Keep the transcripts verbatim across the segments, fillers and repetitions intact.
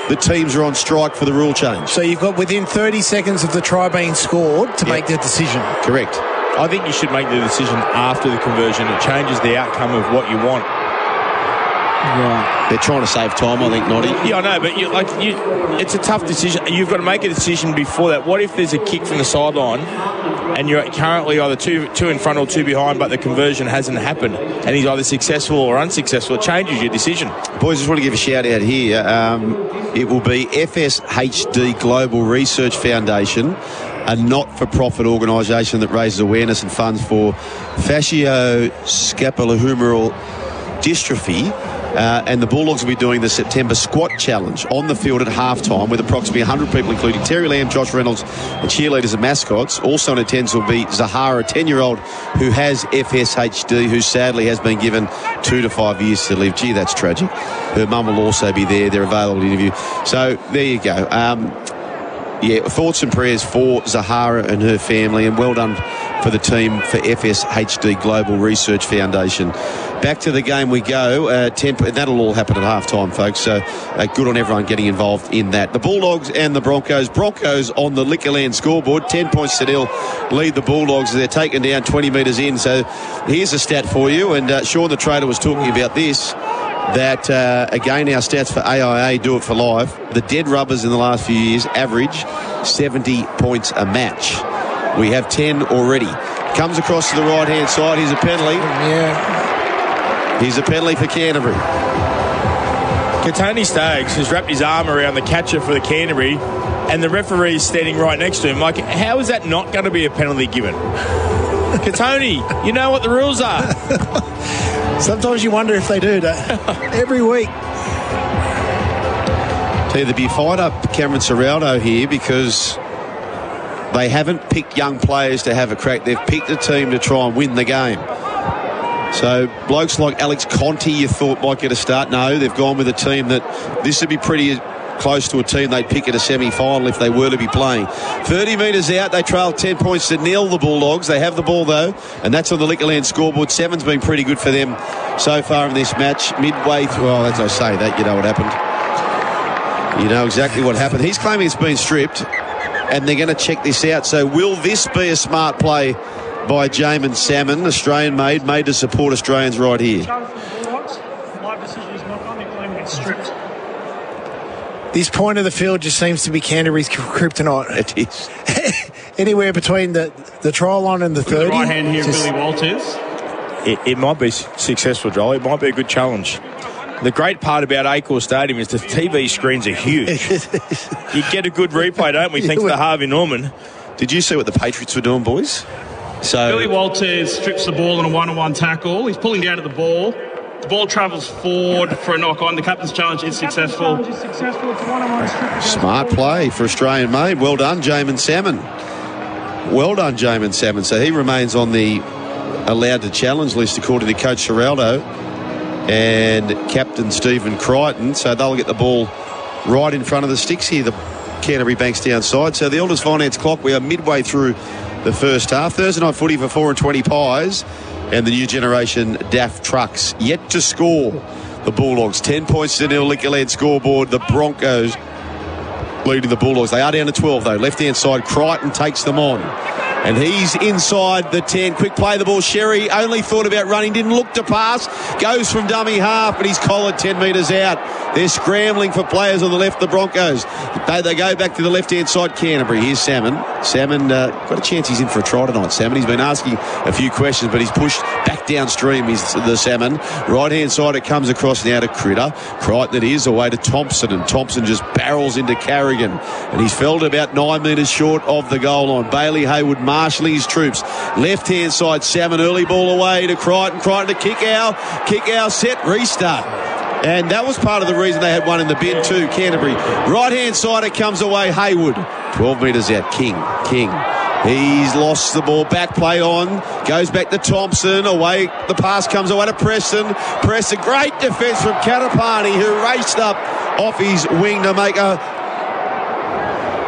the teams are on strike for the rule change. So you've got within thirty seconds of the try being scored to Yep. make the decision. Correct. I think you should make the decision after the conversion. It changes the outcome of what you want. Right. They're trying to save time, I think, Noddy. Yeah, I know, but you, like, you, it's a tough decision. You've got to make a decision before that. What if there's a kick from the sideline and you're currently either two two in front or two behind, but the conversion hasn't happened, and he's either successful or unsuccessful? It changes your decision. Boys, I just want to give a shout out here. Um, it will be F S H D Global Research Foundation, a not-for-profit organisation that raises awareness and funds for fascioscapulohumeral dystrophy. Uh, and the Bulldogs will be doing the September Squat Challenge on the field at halftime with approximately one hundred people, including Terry Lamb, Josh Reynolds, and cheerleaders and mascots. Also in attendance will be Zahara, a ten-year-old who has F S H D, who sadly has been given two to five years to live. Gee, that's tragic. Her mum will also be there. They're available to interview. So there you go. Um, yeah, thoughts and prayers for Zahara and her family, and well done for the team for F S H D Global Research Foundation. Back to the game we go. Uh, temp- that'll all happen at halftime, folks. So uh, good on everyone getting involved in that. The Bulldogs and the Broncos. Broncos on the Liquorland scoreboard. ten points to nil. Lead the Bulldogs. They're taken down twenty metres in. So here's a stat for you. And uh, Sean the Trader was talking about this. That, uh, again, our stats for A I A do it for life. The dead rubbers in the last few years average seventy points a match. We have ten already. Comes across to the right-hand side. Here's a penalty. Yeah. Here's a penalty for Canterbury. Katoni Staggs has wrapped his arm around the catcher for the Canterbury, and the referee is standing right next to him. Like, how is that not going to be a penalty given? Katoni, you know what the rules are. Sometimes you wonder if they do that. Every week. Tell you, they'd be fired up Cameron Ciraldo here because they haven't picked young players to have a crack. They've picked a team to try and win the game. So blokes like Alex Conti you thought might get a start. No, they've gone with a team that this would be pretty close to a team they'd pick at a semi-final if they were to be playing. thirty metres out, they trail ten points to nil, the Bulldogs. They have the ball, though, and that's on the Liquorland scoreboard. Seven's been pretty good for them so far in this match. Midway through, well, as I say that, you know what happened. You know exactly what happened. He's claiming it's been stripped, and they're going to check this out. So will this be a smart play by Jamin Salmon, Australian-made, made to support Australians right here? My decision is not on. They're claiming it's stripped. This point of the field just seems to be Canterbury's kryptonite. It is. Anywhere between the, the trial line and the thirty. The right hand here, just, Billy Walters. It, it might be successful, Joel. It might be a good challenge. The great part about Accor Stadium is the T V screens are huge. You get a good replay, don't we? Thanks to Harvey Norman. Did you see what the Patriots were doing, boys? So Billy Walters strips the ball in a one-on-one tackle. He's pulling down at the ball. The ball travels forward for a knock-on. The captain's challenge is successful. Challenge is successful. It's a one-on-one strip. smart play for Australian made. Well done, Jamin Salmon. Well done, Jamin Salmon. So he remains on the allowed to challenge list according to Coach Ciraldo and Captain Stephen Crichton. So they'll get the ball right in front of the sticks here, the Canterbury Banks downside. So the Elders Finance clock, we are midway through the first half. Thursday night footy for four and twenty pies, and the new generation D A F trucks yet to score. The Bulldogs ten points to nil. Liquorland scoreboard. The Broncos leading the Bulldogs. They are down to twelve though. Left hand side, Crichton takes them on, and he's inside the ten. Quick play the ball. Sherry only thought about running, didn't look to pass. Goes from dummy half, but he's collared ten metres out. They're scrambling for players on the left, the Broncos. They, they go back to the left-hand side, Canterbury. Here's Salmon. Salmon, uh, got a chance he's in for a try tonight, Salmon. He's been asking a few questions, but he's pushed back downstream, he's the Salmon. Right-hand side, it comes across now to Critter. Crichton it is, away to Thompson, and Thompson just barrels into Carrigan. And he's felled about nine metres short of the goal line. Bailey Hayward marshalling his troops. Left-hand side, Salmon, early ball away to Crichton. Crichton to Kick-Ow. Kick-Ow set, restart. And that was part of the reason they had one in the bin too, Canterbury. Right-hand side, it comes away, Hayward. twelve metres out, King. King. He's lost the ball. Back play on. Goes back to Thompson. Away. The pass comes away to Preston. Preston, great defence from Katapani, who raced up off his wing to make a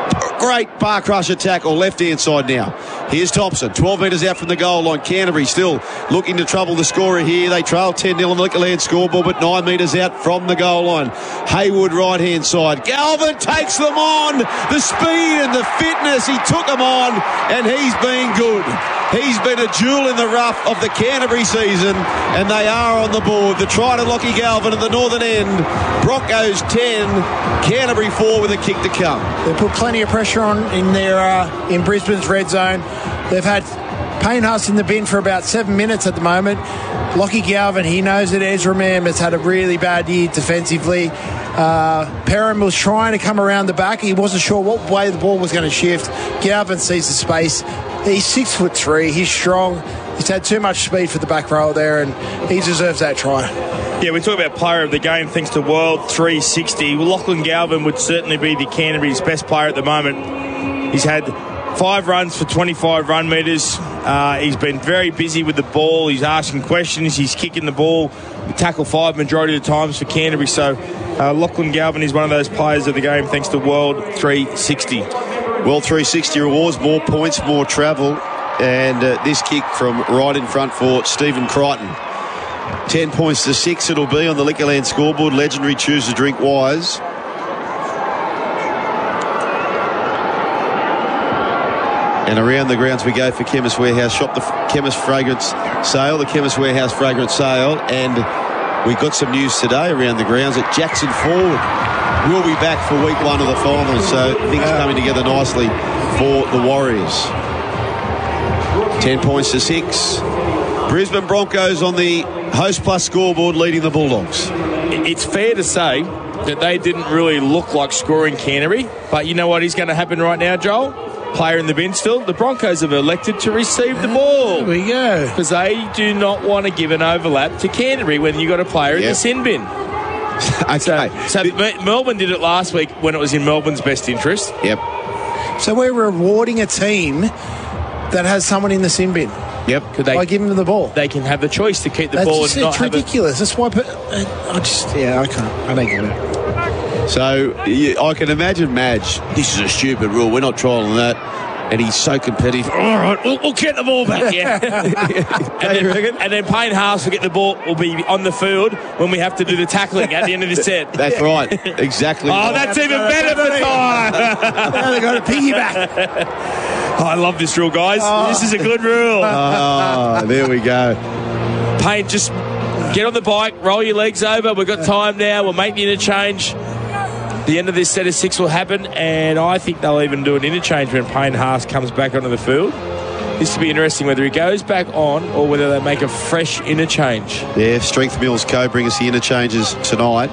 Great bar crusher tackle, left-hand side now. Here's Thompson, twelve metres out from the goal line. Canterbury still looking to trouble the scorer here. They trail ten nil on the Liquorland scoreboard, but nine metres out from the goal line. Haywood, right-hand side. Galvin takes them on. The speed and the fitness, he took them on, and he's been good. He's been a jewel in the rough of the Canterbury season, and they are on the board. The try to Lockie Galvin at the northern end. Broncos ten, Canterbury four with a kick to come. They put plenty of pressure on in their uh, in Brisbane's red zone. They've had Payne Haas in the bin for about seven minutes at the moment. Lockie Galvin, he knows that Ezra Mam has had a really bad year defensively. Uh, Perham was trying to come around the back. He wasn't sure what way the ball was going to shift. Galvin sees the space. He's six foot three. He's strong. He's had too much speed for the back row there, and he deserves that try. Yeah, we talk about player of the game thanks to World three sixty. Well, Lachlan Galvin would certainly be the Canterbury's best player at the moment. He's had five runs for twenty-five run metres. Uh, he's been very busy with the ball. He's asking questions. He's kicking the ball. Tackle five majority of the times for Canterbury. So uh, Lachlan Galvin is one of those players of the game thanks to World three sixty. World three sixty rewards, more points, more travel. And uh, this kick from right in front for Stephen Crichton. ten points to six it'll be on the Liquorland scoreboard. Legendary choose to drink wise. And around the grounds we go for Chemist Warehouse. Shop the Chemist Fragrance Sale, the Chemist Warehouse Fragrance Sale. And we've got some news today around the grounds that Jackson Ford will be back for week one of the finals. So things coming together nicely for the Warriors. ten points to six. Brisbane Broncos on the Host Plus scoreboard leading the Bulldogs. It's fair to say that they didn't really look like scoring Canterbury. But you know what is going to happen right now, Joel? Player in the bin still. The Broncos have elected to receive the ball. Here we go. Because they do not want to give an overlap to Canterbury when you've got a player Yep. in the sin bin. Okay. So, so M- Melbourne did it last week when it was in Melbourne's best interest. Yep. So we're rewarding a team that has someone in the sin bin Yep. Could they, by giving them the ball. they can have the choice to keep the That's ball just, and not it's have ridiculous. That's why. But uh, I just, yeah, I can't. I don't get it. So yeah, I can imagine Madge, this is a stupid rule. We're not trialling that. And he's so competitive. All right, we'll, we'll get the ball back, yeah. and, then, and then Payne Haas will get the ball, will be on the field when we have to do the tackling at the end of the set. That's right. Exactly. Oh, right. that's even better for Ty. Now they got a piggyback. Oh, I love this rule, guys. Oh. This is a good rule. Oh, there we go. Payne, just get on the bike, roll your legs over. We've got time now. We'll make the interchange. The end of this set of six will happen, and I think they'll even do an interchange when Payne Haas comes back onto the field. This will be interesting whether he goes back on or whether they make a fresh interchange. Yeah, Strength Mills Co. bring us the interchanges tonight.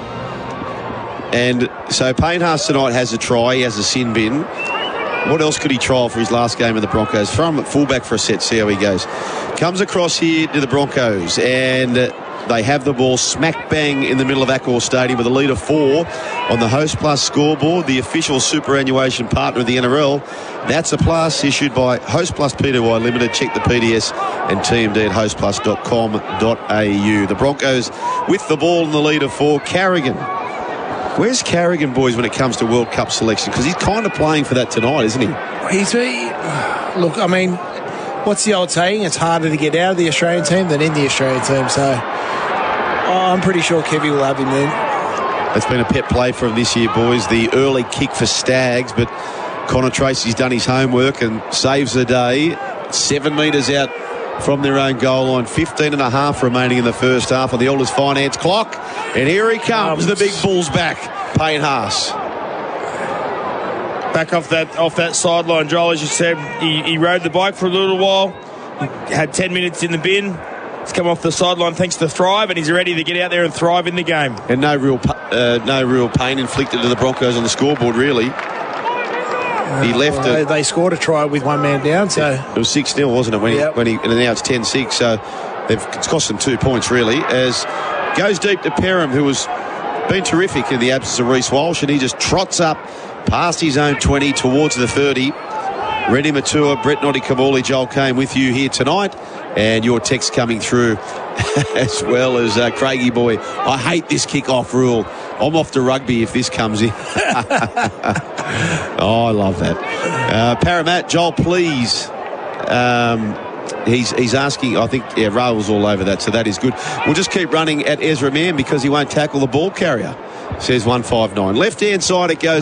And so Payne Haas tonight has a try. He has a sin bin. What else could he trial for his last game of the Broncos? Throw him at fullback for a set, see how he goes. Comes across here to the Broncos, and they have the ball smack bang in the middle of Accor Stadium with a lead of four on the Host Plus scoreboard, the official superannuation partner of the N R L. That's a plus issued by Host Plus P T Y Limited. Check the P D S and T M D at host plus dot com dot a u. The Broncos with the ball in the lead of four. Carrigan. Where's Carrigan, boys, when it comes to World Cup selection? Because he's kind of playing for that tonight, isn't he? He's he, look, I mean, what's the old saying? It's harder to get out of the Australian team than in the Australian team. So oh, I'm pretty sure Kevy will have him then. It's been a pet play for him this year, boys. The early kick for Stags, but Connor Tracy's done his homework and saves the day. Seven metres out from their own goal line. fifteen and a half remaining in the first half on the Alders Finance clock. And here he comes, the big Bulls back, Payne Haas. Back off that off that sideline, Joel, as you said, he, he rode the bike for a little while. He had ten minutes in the bin. He's come off the sideline thanks to Thrive, and he's ready to get out there and thrive in the game. And no real uh, no real pain inflicted to the Broncos on the scoreboard, really. He left well, it. They, they scored a try with one man down, so it was six nil, wasn't it? When yep. he when he and now it's ten six. So they've, it's cost them two points really. As goes deep to Perham, who has been terrific in the absence of Reece Walsh, and he just trots up past his own twenty towards the thirty. Rennie Matua, Brett Noddy Kamali, Joel Kane with you here tonight, and your text coming through as well as uh, Craigie boy. I hate this kick-off rule. I'm off to rugby if this comes in. Oh, I love that. Uh, Paramat, Joel, please. Um, he's he's asking, I think, yeah, Rail's all over that, so that is good. We'll just keep running at Ezra Mann because he won't tackle the ball carrier, says one five nine. Left-hand side it goes.